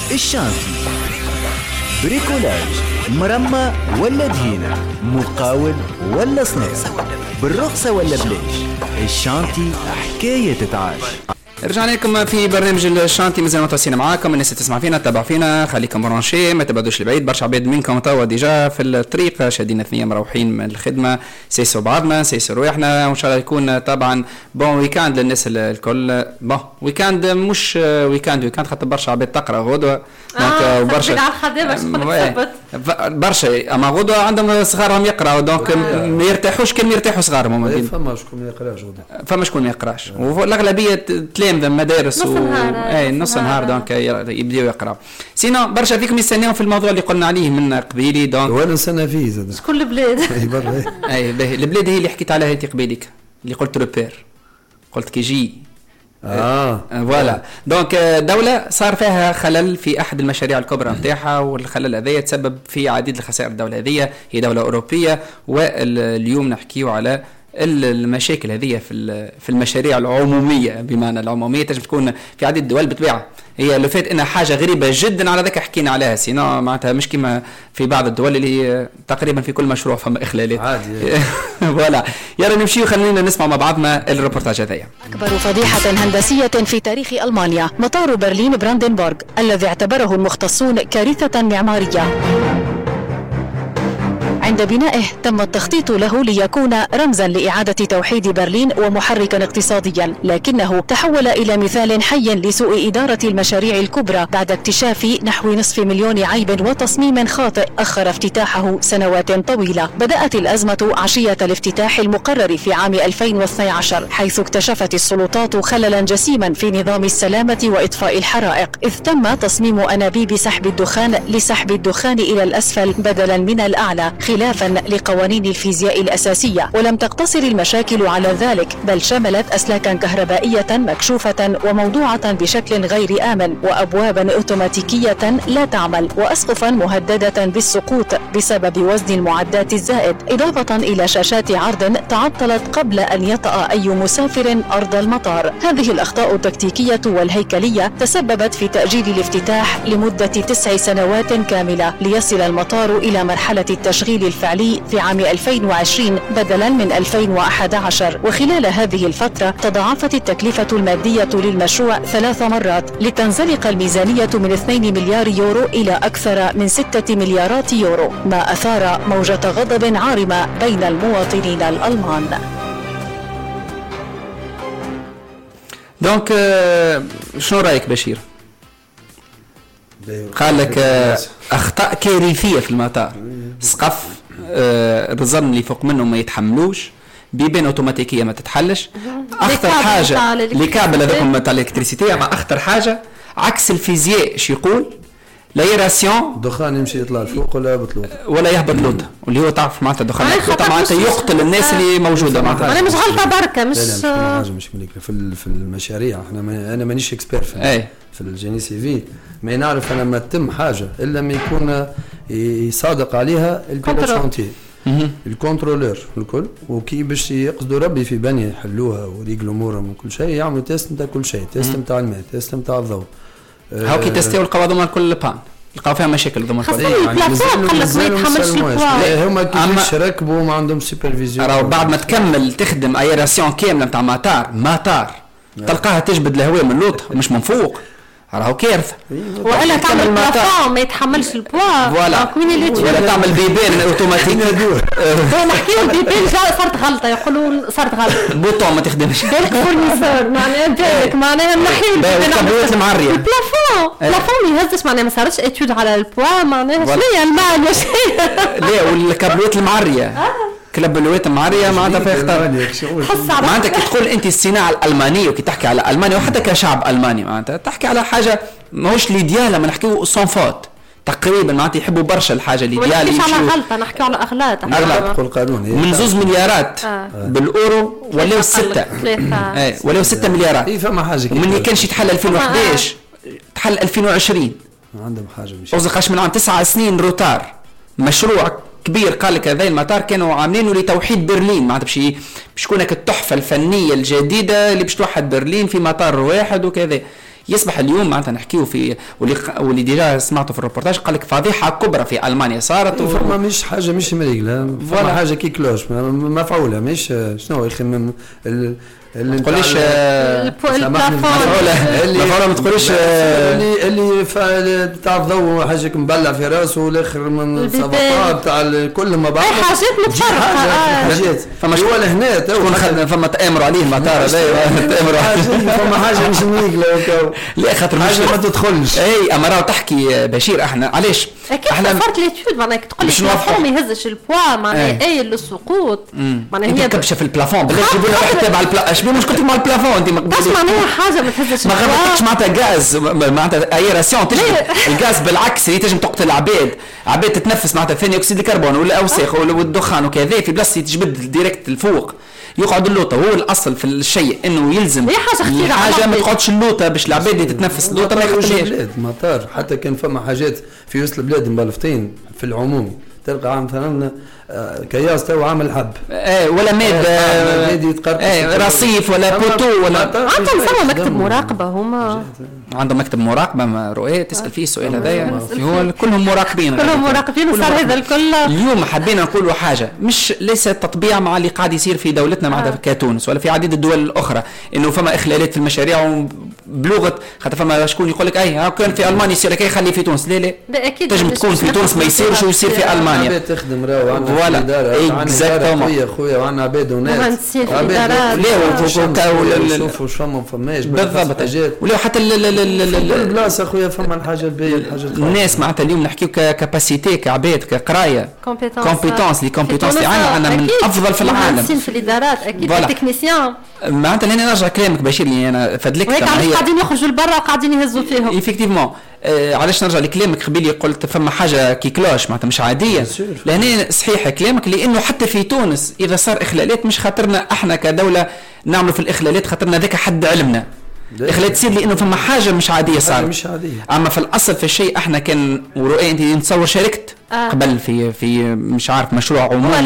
الشانتي بريكولاج، مرمى ولا دهينة، مقاول ولا صناعة، بالرخصة ولا بلاش، الشانتي حكاية تتعاش. رجعنا لكم في برنامج الشانتي، مازال متواصلين معاكم. الناس تسمع فينا تتابع فينا، خليكم برونشي ما تبعدوش لبعيد. برشا عباد منكم توا ديجا في الطريق، شادين اثنين مروحين من الخدمه، سيسو بعضنا سيسو رواحنا، وان شاء الله يكون طبعا بون ويكاند للناس الكل. بون ويكاند مش ويكاند خاطر برشا عباد تقرا غدوه دونك برشا على الخدمه برشا، اما غدوه عندهم صغارهم يقراوا دونك ما يرتاحوش كان يرتاحوا صغارهم. فما شكون ما يقراش غدوه، فما شكون ما يقراش، والاغلبيه تلامذه مدارس نص نهار دونك يبداو يقراو. سينو برشا فيكم يستناو في الموضوع اللي قلنا عليه من قبيلي. دونك وانا نستنى فيه زاد شكون البلاد اي البلاد هي اللي حكيت عليها انت قبيلك، اللي قلت روبير، قلت كي جي فوالا. دونك دولة صار فيها خلل في أحد المشاريع الكبرى نتاعها، والخلل هذا تسبب في عديد الخسائر. الدولة هذه هي دولة أوروبية، واليوم نحكيو على المشاكل هذه في المشاريع العمومية. بمعنى العمومية تجب تكون في عديد الدول بطبيعة، هي لو فات انها حاجه غريبه جدا على ذاك حكينا عليها، سينا معناتها مش كما في بعض الدول اللي تقريبا في كل مشروع فما اخلالات عادي فوالا. يلا نمشي وخلينا نسمع مع بعضنا الريبورتاج هذايا. اكبر فضيحه هندسيه في تاريخ المانيا، مطار برلين براندنبورغ الذي اعتبره المختصون كارثه معماريه. عند بنائه تم التخطيط له ليكون رمزا لإعادة توحيد برلين ومحركا اقتصاديا، لكنه تحول إلى مثال حي لسوء إدارة المشاريع الكبرى بعد اكتشاف نحو 500,000 عيب وتصميم خاطئ أخر افتتاحه سنوات طويلة. بدأت الأزمة عشية الافتتاح المقرر في عام 2012، حيث اكتشفت السلطات خللا جسيما في نظام السلامة وإطفاء الحرائق، إذ تم تصميم أنابيب سحب الدخان لسحب الدخان إلى الأسفل بدلا من الأعلى، خلافا لقوانين الفيزياء الأساسية. ولم تقتصر المشاكل على ذلك، بل شملت أسلاكا كهربائية مكشوفة وموضوعة بشكل غير آمن، وأبوابا أوتوماتيكية لا تعمل، وأسقفا مهددة بالسقوط بسبب وزن المعدات الزائد، إضافة إلى شاشات عرض تعطلت قبل أن يطأ أي مسافر أرض المطار. هذه الأخطاء التكتيكية والهيكلية تسببت في تأجيل الافتتاح لمدة 9 سنوات كاملة، ليصل المطار إلى مرحلة التشغيل الفعلي في عام 2020 بدلا من 2011. وخلال هذه الفترة تضاعفت التكلفة المادية للمشروع 3 مرات، لتنزلق الميزانية من 2 مليار يورو إلى أكثر من 6 مليارات يورو، ما أثار موجة غضب عارمة بين المواطنين الألمان. دونك شنو رأيك بشير؟ قال لك أخطاء كارثية في المطار، سقف الرزن اللي فوق منه ما يتحملوش، بيبان اوتوماتيكيه ما تتحلش، اخطر حاجه لكابل هذاكم تاع الالكتريسيتي. اما اخطر حاجه عكس الفيزياء شي يقول لايراسيون، دخان يمشي يطلع لفوق ولا يهبط لوط ولا يهبط لوط، واللي هو تعرف معناتها الدخان معناتها يقتل الناس اللي موجوده معناتها. انا مش غلطه بركه مش حاجه مش في المشاريع. انا مانيش اكسبير في الجيني سيفيل، ما نعرف انا ما تم حاجه الا ما يكون يصادق عليها البيلوت الكنترولور الكل، وكي باش يقصدوا ربي في بني يحلوها ويريقلوا امورهم من كل شيء، يعملوا تيست نتاع كل شيء، تيست نتاع الماء، تيست نتاع الضوء. هاو كي تستيو القواضم كل بان لقاو فيها مشاكل ضمن هما كيفاش ركبوا ما عندهم سوبرفيزيون. راهو بعد ما تكمل تخدم ايراسيون كامله نتاع مطار تلقاها تجبد الهواء من اللوط مش من فوق، راهو كارثه. ولا تعمل بلافون ما يتحملش البوا، ولا تعمل بيبان اوتوماتيك. نحكيو البيبان صارت غلطه، يقولوا صارت غلطه بوطون ما تخدمش بالك فورنيسور معناها بالك معناها نحيو الكابلوات المعريه بلافون ما يهزش معناها ما صارتش اتيود على البوا معناها شنو هي المعنى لا والكابلوات المعريه كلابلوات المعريه معناتها فيها اختار. معناتها كي تقول انت الصناعه الالمانيه وكي تحكي على المانيا وحتى كشعب الماني معناتها تحكي على حاجه ماهوش ليديال، ما نحكيو سون فوت تقريبا معناتها يحبوا برشا الحاجه ليديال. مش على غلطه نحكيو على اغلاط تقول قانون من 2 مليارات بالاورو ولاو 6 ولاو 6 مليارات. فما حاجه ومن كانش يتحل 2011 تحل 2020 عندهم حاجه مش وزقاش من عام 9 سنين روتار. مشروع كبير قال لك هذا المطار كانوا عاملينه لتوحيد برلين، معناتها باش تكون التحفه الفنيه الجديده اللي باش توحد برلين في مطار واحد وكذا. يصبح اليوم معناتها نحكيو في واللي ديجا سمعته في الريبورتاج قال لك فضيحه كبرى في المانيا صارت فما مش حاجه مش مريقله فما حاجه كي كلوش مفعوله مش شنو يا اخي اللي تقوليش البلافون ما تقوليش اللي تاع ضو حاجه مبلع في راسه والاخر من صفقات تاع كل ما بعض حاجات متفرقه حاجات فما شغل هنا شكون فما تامروا عليه المطار تامروا فما حاجه مش مريقله لا خاطر حاجه ما تدخلش اي اما راه تحكي بشير احنا علاش احنا صارت ليتود معناها تقول لك البلافون ما يهزش البوا معناها اي للسقوط معناها هي كبشه في البلافون بالله جيبوا لنا حتى على اش بيه مشكلتك مع البلافون انت بس معناها حاجه ما تهزش ما غلطتش معناتها غاز معناتها ايراسيون تجي الغاز بالعكس اللي تنجم تقتل عباد تتنفس معناتها ثاني اكسيد الكربون ولا اوساخ والدخان وكذا في بلاصه تجبد ديريكت الفوق يقعد اللوطه هو الاصل في الشيء انه يلزم حاجه ما تقعدش اللوطه باش العباد اللي تتنفس اللوطه ما يخرجش مطار حتى كان فما حاجات في وسط البلاد مبلفتين في العموم تلقى عام مثلا كياس تو عامل حب ولا ماد رصيف ولا بوتو ولا عندهم فما مكتب مراقبه هما عندهم مكتب مراقبه ما رؤية تسال فيه السؤال هذايا هو كلهم مراقبين وصار هذا الكل اليوم حبينا نقولوا حاجه مش ليس تطبيع مع اللي قاعد يصير في دولتنا مع كتونس ولا في عديد الدول الاخرى انه فما اخلالات في المشاريع بلغه خاطر فما شكون يقول لك كان في المانيا يصير كي خلي في تونس لا اكيد تنجم تكون في تونس ما يصيرش ويصير في المانيا تخدم راهو ولا اكزاكتومون خويا وعندنا عباد وناس شوفوا شو فماش بالضبط ولا حتى البلاصه خويا فما الحاجه الباهيه الحاجه الناس معناتها اليوم نحكيو كاباسيتي كعباد كقرايه كومبيتونس اللي عندنا من افضل في العالم في الادارات اكيد التكنيسيان معناتها لاني نرجع كلامك بشير اللي انا فدلك هي قاعدين يخرجوا لبرا وقاعدين يهزوا فيهم ايفيكتيفمون علاش نرجع لكلامك قبيلي قلت فما حاجه كي كلاش معناتها مش عاديه لهنا صحيح كلامك لانه حتى في تونس اذا صار اخلالات مش خاطرنا احنا كدوله نعمل في الاخلالات خاطرنا ذاك حد علمنا الاخلالات تصير لانه فما حاجه مش عاديه صار مش عاديه اما في الاصل في الشيء احنا كان ورؤية انت نتصور شاركت قبل في مش عارف مشروع عمومي